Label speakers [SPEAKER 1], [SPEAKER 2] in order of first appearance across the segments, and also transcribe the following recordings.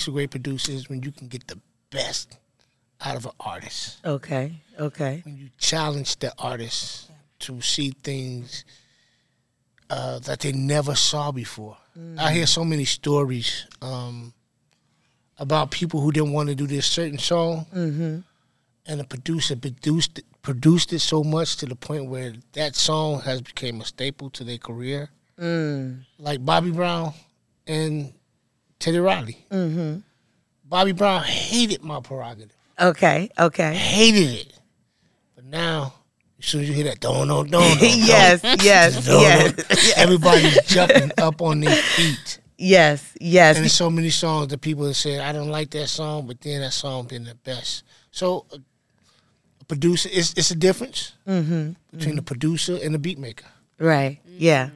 [SPEAKER 1] to great producers when you can get the best out of an artist.
[SPEAKER 2] Okay.
[SPEAKER 1] When you challenge the artist to see things that they never saw before. I hear so many stories about people who didn't want to do this certain song, and the producer produced it so much to the point where that song has become a staple to their career. Like Bobby Brown and Teddy Riley. Bobby Brown hated My Prerogative.
[SPEAKER 2] Okay.
[SPEAKER 1] Hated it. But now, as soon as you hear that, don't.
[SPEAKER 2] Yes.
[SPEAKER 1] Everybody's jumping up on their feet.
[SPEAKER 2] Yes.
[SPEAKER 1] And there's so many songs that people have said, I don't like that song, but then that song been the best. So a producer, it's a difference between the producer and the beat maker.
[SPEAKER 2] Right. Yeah.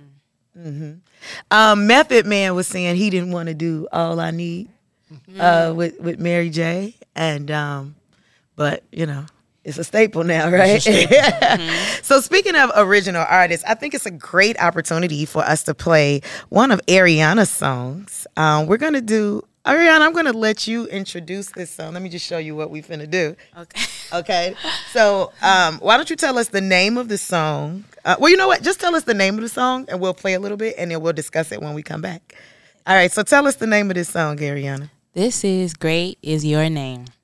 [SPEAKER 2] Method Man was saying he didn't want to do All I Need with Mary J. And but you know, it's a staple now, right? So speaking of original artists, I think it's a great opportunity for us to play one of Ariana's songs. We're gonna do Ariana, I'm gonna let you introduce this song. Let me just show you what we finna do. Okay. So why don't you tell us the name of the song? Well, you know what? Just tell us the name of the song and we'll play a little bit and then we'll discuss it when we come back. All right, so tell us the name of this song, Ariana.
[SPEAKER 3] This is Great Is Your Name.